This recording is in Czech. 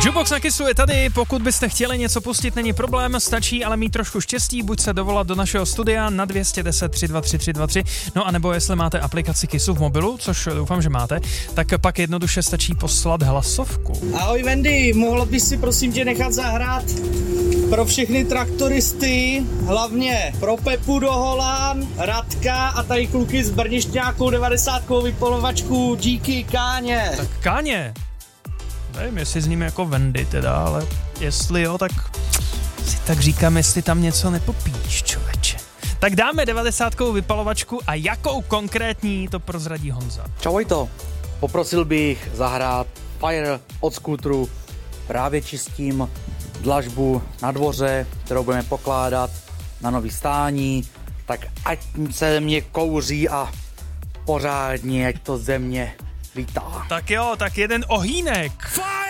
Jukebox na Kissu je tady, pokud byste chtěli něco pustit, není problém, stačí ale mít trošku štěstí, buď se dovolat do našeho studia na 210 323 323, no a nebo jestli máte aplikaci Kissu v mobilu, což doufám, že máte, tak pak jednoduše stačí poslat hlasovku. Ahoj Wendy, mohla bys si prosím tě nechat zahrát pro všechny traktoristy, hlavně pro Pepu do Holán, Radka a tady kluky z Brnišťákou 90kovou vypalovačku, díky Káně. Tak Káně, nevím, jestli s ním jako Wendy teda, ale jestli jo, tak si tak říkám, jestli tam něco nepopíš, člověče. Tak dáme 90kovou vypalovačku a jakou konkrétní to prozradí Honza. Čavojto, poprosil bych zahrát Fire od Scootru, právě čistím dlažbu na dvoře, kterou budeme pokládat na nový stání, tak ať se mě kouří a pořádně, ať to země lítá. Tak jo, tak jeden ohýnek. Fire!